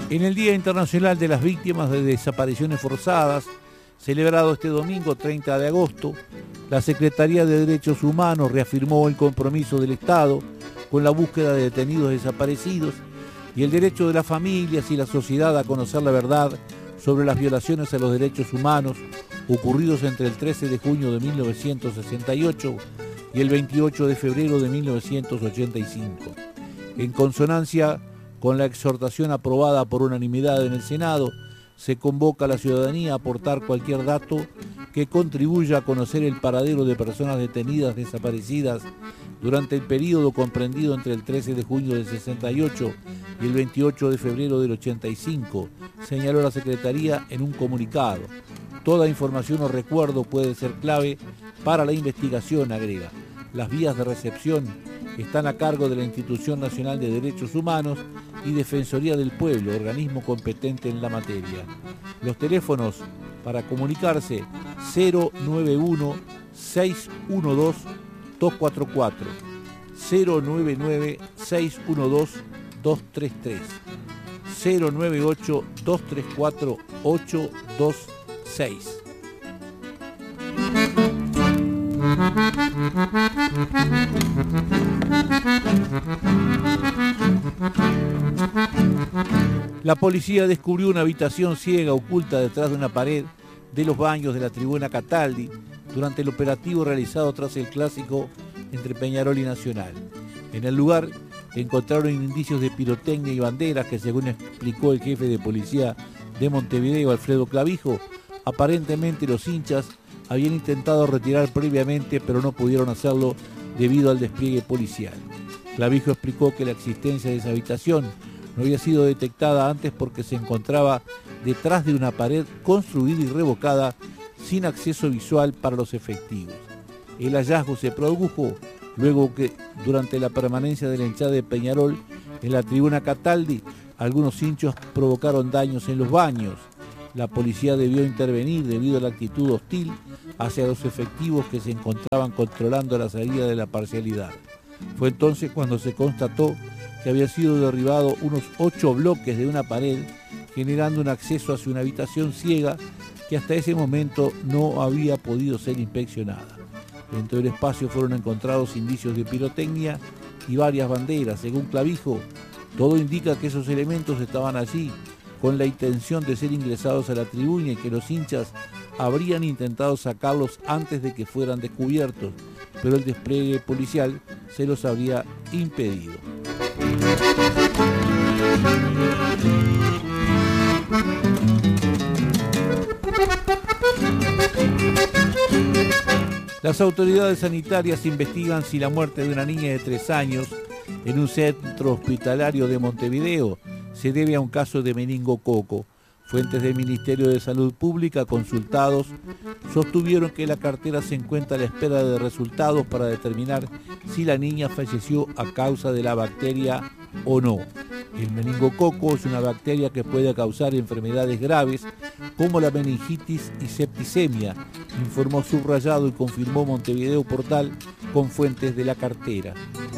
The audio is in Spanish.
En el Día Internacional de las Víctimas de Desapariciones Forzadas, celebrado este domingo 30 de agosto, la Secretaría de Derechos Humanos reafirmó el compromiso del Estado con la búsqueda de detenidos desaparecidos y el derecho de las familias y la sociedad a conocer la verdad sobre las violaciones a los derechos humanos ocurridos entre el 13 de junio de 1968 y el 28 de febrero de 1985. En consonancia con la exhortación aprobada por unanimidad en el Senado, se convoca a la ciudadanía a aportar cualquier dato que contribuya a conocer el paradero de personas detenidas desaparecidas durante el periodo comprendido entre el 13 de junio del 68 y el 28 de febrero del 85, señaló la Secretaría en un comunicado. Toda información o recuerdo puede ser clave para la investigación, agrega. Las vías de recepción están a cargo de la Institución Nacional de Derechos Humanos y Defensoría del Pueblo, organismo competente en la materia. Los teléfonos para comunicarse 091-612-244, 099-612-233, 098-234-826. La policía descubrió una habitación ciega oculta detrás de una pared de los baños de la tribuna Cataldi durante el operativo realizado tras el clásico entre Peñarol y Nacional. En el lugar encontraron indicios de pirotecnia y banderas que, según explicó el jefe de policía de Montevideo, Alfredo Clavijo, aparentemente los hinchas habían intentado retirar previamente, pero no pudieron hacerlo debido al despliegue policial. Clavijo explicó que la existencia de esa habitación no había sido detectada antes porque se encontraba detrás de una pared construida y revocada sin acceso visual para los efectivos. El hallazgo se produjo luego que, durante la permanencia de la hinchada de Peñarol en la tribuna Cataldi, algunos hinchas provocaron daños en los baños. La policía debió intervenir debido a la actitud hostil hacia los efectivos que se encontraban controlando la salida de la parcialidad. Fue entonces cuando se constató que había sido derribado unos 8 bloques de una pared, generando un acceso hacia una habitación ciega que hasta ese momento no había podido ser inspeccionada. Dentro del espacio fueron encontrados indicios de pirotecnia y varias banderas. Según Clavijo, todo indica que esos elementos estaban allí con la intención de ser ingresados a la tribuna y que los hinchas habrían intentado sacarlos antes de que fueran descubiertos, pero el despliegue policial se los habría impedido. Las autoridades sanitarias investigan si la muerte de una niña de 3 años en un centro hospitalario de Montevideo se debe a un caso de meningococo. Fuentes del Ministerio de Salud Pública consultados sostuvieron que la cartera se encuentra a la espera de resultados para determinar si la niña falleció a causa de la bacteria o no. El meningococo es una bacteria que puede causar enfermedades graves como la meningitis y septicemia, informó Subrayado y confirmó Montevideo Portal con fuentes de la cartera.